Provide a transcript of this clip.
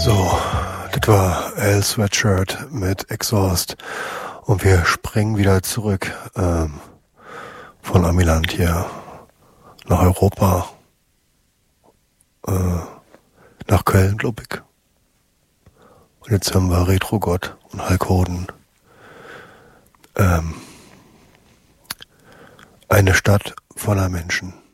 So, das war Al Sweatshirt mit Exhaust und wir springen wieder zurück von Amiland hier nach Europa, nach Köln, glaube ich. Und jetzt haben wir Retro-Gott und Hulk Hogan. Eine Stadt voller Menschen.